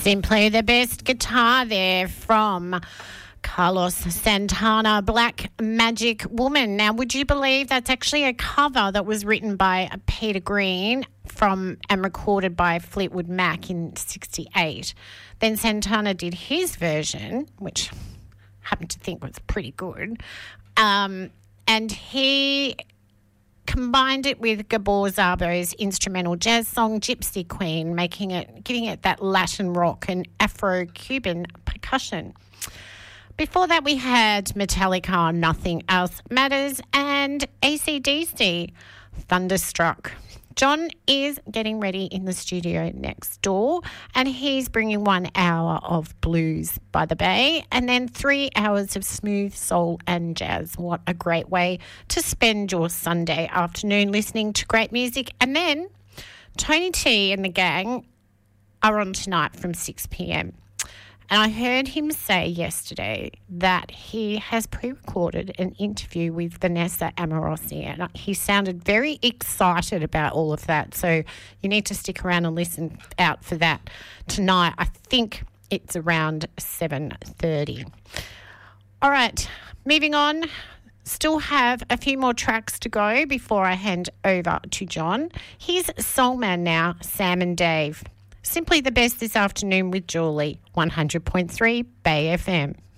Simply the best guitar there from Carlos Santana, Black Magic Woman. Now, would you believe that's actually a cover that was written by Peter Green and recorded by Fleetwood Mac in 1968. Then Santana did his version, which I happen to think was pretty good, and he combined it with Gabor Szabo's instrumental jazz song Gypsy Queen, giving it that Latin rock and Afro-Cuban percussion. Before that, we had Metallica, Nothing Else Matters, and AC/DC, Thunderstruck. John is getting ready in the studio next door, and he's bringing 1 hour of blues by the bay and then 3 hours of smooth soul and jazz. What a great way to spend your Sunday afternoon listening to great music. And then Tony T and the gang are on tonight from 6 p.m. And I heard him say yesterday that he has pre-recorded an interview with Vanessa Amorosi, and he sounded very excited about all of that. So you need to stick around and listen out for that tonight. I think it's around 7:30. All right, moving on. Still have a few more tracks to go before I hand over to John. Here's Soul Man now, Sam and Dave. Simply the best this afternoon with Julie, 100.3 Bay FM.